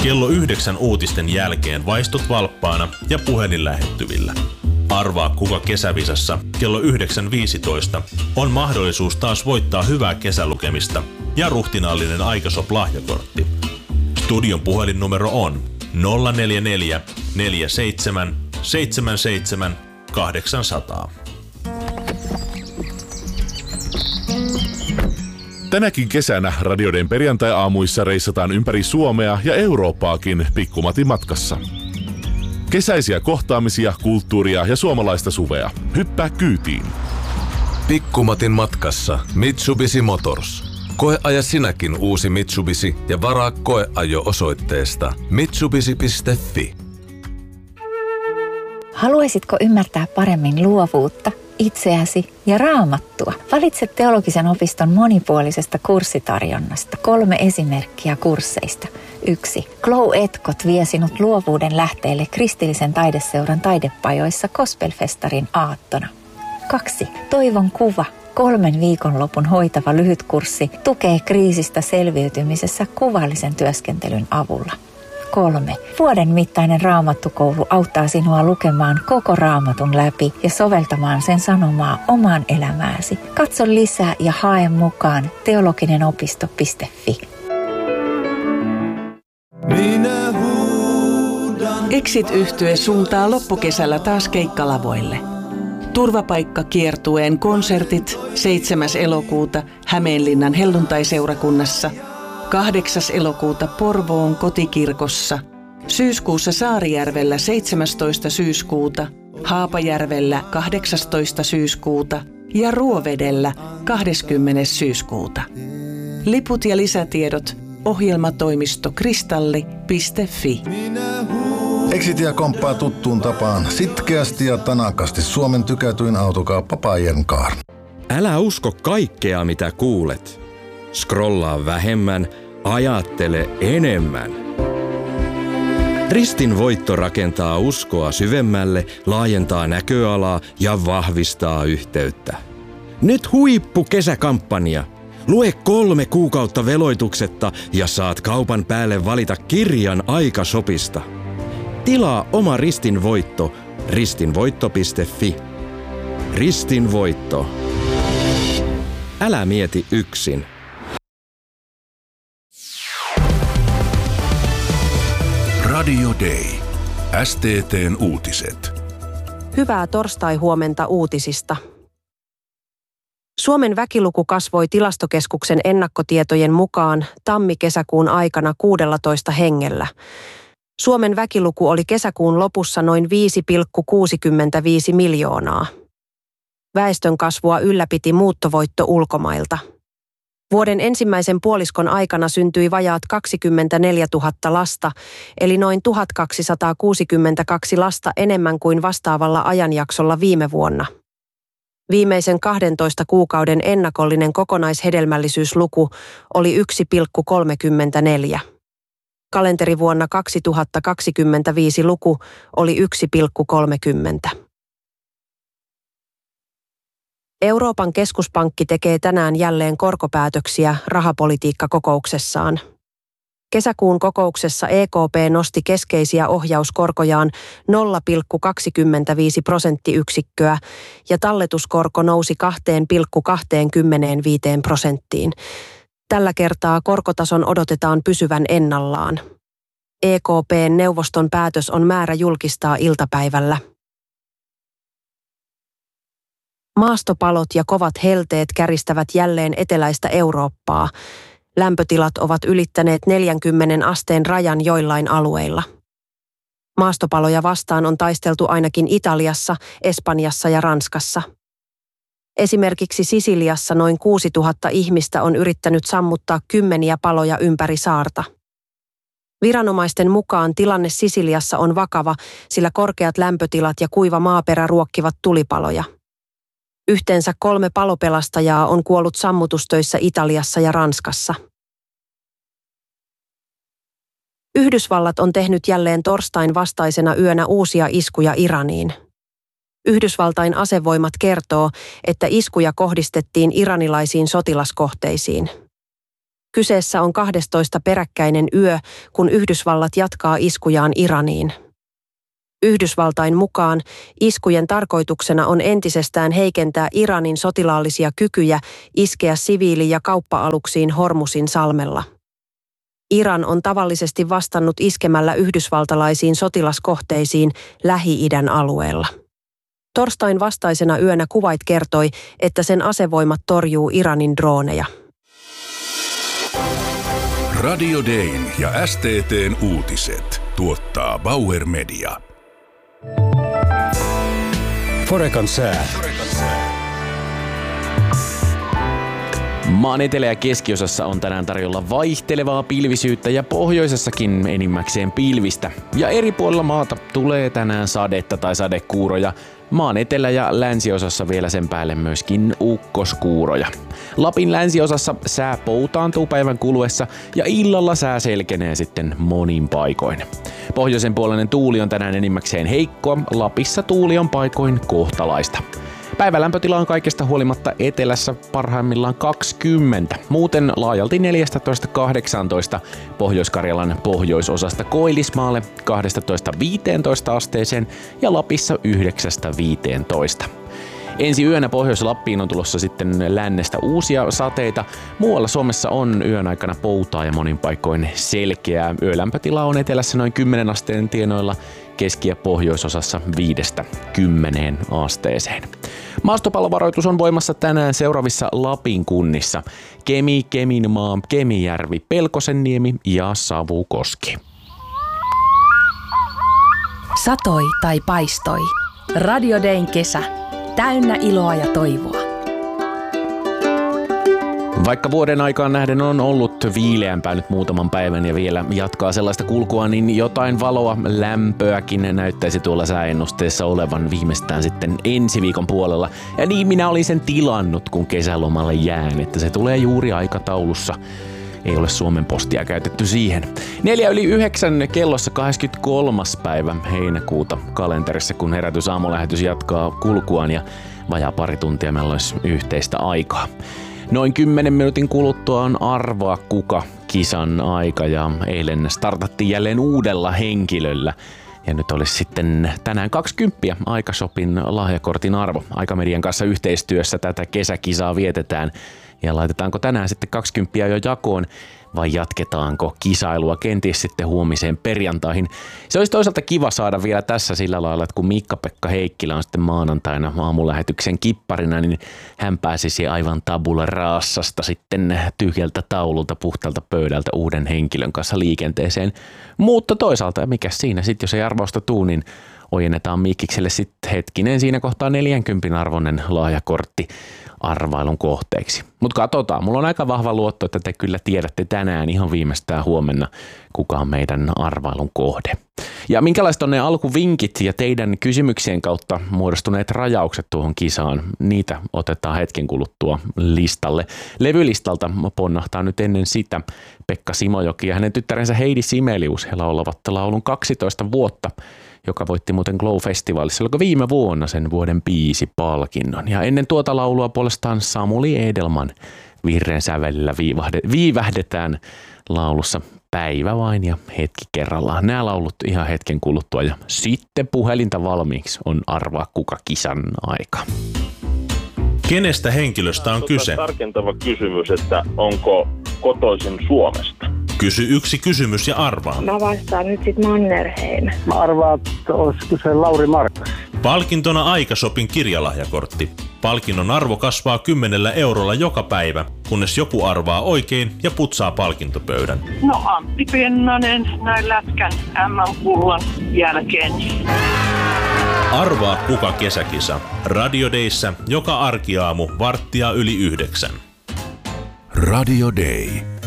Kello 9 uutisten jälkeen vaistut valppaana ja puhelin lähettyvillä. Arvaa kuka kesävisassa kello 9.15 on mahdollisuus taas voittaa hyvää kesälukemista ja ruhtinaallinen Aikasop-lahjakortti. Studion puhelinnumero on 044 47 77 800. Tänäkin kesänä Radioiden perjantai-aamuissa reissataan ympäri Suomea ja Eurooppaakin Pikku-Matin matkassa. Kesäisiä kohtaamisia, kulttuuria ja suomalaista suvea. Hyppää kyytiin. Pikku-Matin matkassa Mitsubishi Motors. Koeaja sinäkin uusi Mitsubishi ja varaa koeajo osoitteesta mitsubishi.fi. Haluaisitko ymmärtää paremmin luovuutta, itseäsi ja Raamattua? Valitse Teologisen opiston monipuolisesta kurssitarjonnasta 3 esimerkkiä kursseista. 1. Glow Etkot vie sinut luovuuden lähteelle kristillisen taideseuran taidepajoissa Gospelfestarin aattona. 2. Toivon kuva. 3 viikonlopun hoitava lyhytkurssi tukee kriisistä selviytymisessä kuvallisen työskentelyn avulla. 3. Vuoden mittainen raamattukoulu auttaa sinua lukemaan koko Raamatun läpi ja soveltamaan sen sanomaa omaan elämääsi. Katso lisää ja hae mukaan teologinenopisto.fi. Exit-yhtye suuntaa loppukesällä taas keikkalavoille. Turvapaikkakiertueen konsertit 7. elokuuta Hämeenlinnan helluntaiseurakunnassa, 8. elokuuta Porvoon kotikirkossa, syyskuussa Saarijärvellä 17. syyskuuta, Haapajärvellä 18. syyskuuta ja Ruovedellä 20. syyskuuta. Liput ja lisätiedot ohjelmatoimisto kristalli.fi. Exitia komppaa tuttuun tapaan sitkeästi ja tanakasti Suomen tykätyin autokauppa Pajenkaar. Älä usko kaikkea, mitä kuulet. Scrollaa vähemmän, ajattele enemmän. Ristin voitto rakentaa uskoa syvemmälle, laajentaa näköalaa ja vahvistaa yhteyttä. Nyt huippukesäkampanja. Lue 3 kuukautta veloituksetta ja saat kaupan päälle valita kirjan Aikasopista. Tilaa oma Ristin voitto ristinvoitto.fi. Ristin voitto. Älä mieti yksin. Radio Day. STT:n uutiset. Hyvää torstai-huomenta uutisista. Suomen väkiluku kasvoi Tilastokeskuksen ennakkotietojen mukaan tammi-kesäkuun aikana 16 hengellä. Suomen väkiluku oli kesäkuun lopussa noin 5,65 miljoonaa. Väestönkasvua ylläpiti muuttovoitto ulkomailta. Vuoden ensimmäisen puoliskon aikana syntyi vajaat 24 000 lasta, eli noin 1262 lasta enemmän kuin vastaavalla ajanjaksolla viime vuonna. Viimeisen 12 kuukauden ennakollinen kokonaishedelmällisyysluku oli 1,34. Kalenterivuonna 2025 luku oli 1,30. Euroopan keskuspankki tekee tänään jälleen korkopäätöksiä rahapolitiikkakokouksessaan. Kesäkuun kokouksessa EKP nosti keskeisiä ohjauskorkojaan 0,25 prosenttiyksikköä ja talletuskorko nousi 2,25%. Tällä kertaa korkotason odotetaan pysyvän ennallaan. EKP:n neuvoston päätös on määrä julkistaa iltapäivällä. Maastopalot ja kovat helteet käristävät jälleen eteläistä Eurooppaa. Lämpötilat ovat ylittäneet 40 asteen rajan joillain alueilla. Maastopaloja vastaan on taisteltu ainakin Italiassa, Espanjassa ja Ranskassa. Esimerkiksi Sisiliassa noin 6000 ihmistä on yrittänyt sammuttaa kymmeniä paloja ympäri saarta. Viranomaisten mukaan tilanne Sisiliassa on vakava, sillä korkeat lämpötilat ja kuiva maaperä ruokkivat tulipaloja. Yhteensä 3 palopelastajaa on kuollut sammutustöissä Italiassa ja Ranskassa. Yhdysvallat on tehnyt jälleen torstain vastaisena yönä uusia iskuja Iraniin. Yhdysvaltain asevoimat kertoo, että iskuja kohdistettiin iranilaisiin sotilaskohteisiin. Kyseessä on 12 peräkkäinen yö, kun Yhdysvallat jatkaa iskujaan Iraniin. Yhdysvaltain mukaan iskujen tarkoituksena on entisestään heikentää Iranin sotilaallisia kykyjä iskeä siviili- ja kauppa-aluksiin Hormuzin salmella. Iran on tavallisesti vastannut iskemällä yhdysvaltalaisiin sotilaskohteisiin Lähi-idän alueella. Torstain vastaisena yönä Kuwait kertoi, että sen asevoimat torjuu Iranin droneja. Radio Dayn ja STT:n uutiset tuottaa Bauer Media. Forekan sää. Maan etelä- ja keskiosassa on tänään tarjolla vaihtelevaa pilvisyyttä ja pohjoisessakin enimmäkseen pilvistä. Ja eri puolilla maata tulee tänään sadetta tai sadekuuroja. Maan etelä- ja länsiosassa vielä sen päälle myöskin ukkoskuuroja. Lapin länsiosassa sää poutaantuu päivän kuluessa ja illalla sää selkenee sitten monin paikoin. Pohjoisen puolinen tuuli on tänään enimmäkseen heikkoa, Lapissa tuuli on paikoin kohtalaista. Päivälämpötila on kaikesta huolimatta etelässä parhaimmillaan 20, muuten laajalti 14-18, Pohjois-Karjalan pohjoisosasta Koillismaalle 12-15 asteeseen ja Lapissa 9-15. Ensi yönä Pohjois-Lappiin on tulossa sitten lännestä uusia sateita. Muualla Suomessa on yön aikana poutaa ja monin paikoin selkeää. Yölämpötila on etelässä noin 10 asteen tienoilla, keski- ja pohjoisosassa 5-10 asteeseen. Maastopallovaroitus on voimassa tänään seuraavissa Lapin kunnissa: Kemi, Keminmaa, Kemijärvi, Pelkosenniemi ja Savukoski. Satoi tai paistoi. Radio Dayn kesä. Täynnä iloa ja toivoa. Vaikka vuoden aikaan nähden on ollut viileämpää nyt muutaman päivän ja vielä jatkaa sellaista kulkua, niin jotain valoa, lämpöäkin näyttäisi tuolla sääennusteessa olevan viimeistään sitten ensi viikon puolella. Ja niin minä olin sen tilannut, kun kesälomalle jään, että se tulee juuri aikataulussa. Ei ole Suomen postia käytetty siihen. 8:04 kellossa 23. päivä heinäkuuta kalenterissa, kun herätysaamulähetys jatkaa kulkuaan ja vajaa pari tuntia meillä olisi yhteistä aikaa. Noin 10 minuutin kuluttua on Arvaa kuka -kisan aika ja eilen startattiin jälleen uudella henkilöllä. Ja nyt olisi sitten tänään 20 Aikashopin lahjakortin arvo. Aikamedian kanssa yhteistyössä tätä kesäkisaa vietetään. Ja laitetaanko tänään sitten 20 jo jakoon vai jatketaanko kisailua kenties sitten huomiseen perjantaihin? Se olisi toisaalta kiva saada vielä tässä sillä lailla, että kun Miikka-Pekka Heikkilä on sitten maanantaina aamulähetyksen kipparina, niin hän pääsisi aivan tabula rassasta sitten tyhjältä taululta, puhtaalta pöydältä uuden henkilön kanssa liikenteeseen. Mutta toisaalta, mikä siinä sitten, jos ei arvausta tuu, niin ojennetaan Miikkikselle sitten hetkinen siinä kohtaa 40 arvoinen lahjakortti arvailun kohteeksi. Mutta katsotaan, mulla on aika vahva luotto, että te kyllä tiedätte tänään ihan viimeistään huomenna, kuka on meidän arvailun kohde. Ja minkälaiset on ne alkuvinkit ja teidän kysymyksien kautta muodostuneet rajaukset tuohon kisaan? Niitä otetaan hetken kuluttua listalle. Levylistalta ponnahtaa nyt ennen sitä Pekka Simojoki ja hänen tyttärensä Heidi Simelius. He laulavat laulun 12 vuotta, joka voitti muuten Glow-festivaalissa, oliko viime vuonna sen vuoden biisipalkinnon. Ja ennen tuota laulua puolestaan Samuli Edelman virren sävelillä viivähdetään laulussa Päivä vain ja hetki kerrallaan. Nämä laulut ihan hetken kuluttua ja sitten puhelinta valmiiksi on Arvaa kuka -kisan aika. Kenestä henkilöstä on kyse? Tarkentava kysymys, että onko kotoisin Suomesta? Kysy yksi kysymys ja arvaa. Mä vastaan nyt sit Mannerheim. Mä arvaan, että olisiko se Lauri Markkas. Palkintona Aikashopin kirjalahjakortti. Palkinnon arvo kasvaa 10 eurolla joka päivä, kunnes joku arvaa oikein ja putsaa palkintopöydän. No Antti Pennanen näin lätkän MM-kullan jälkeen. Arvaa kuka -kesäkisa. Radio Dayssä joka arkiaamu 8:45. Radio Day.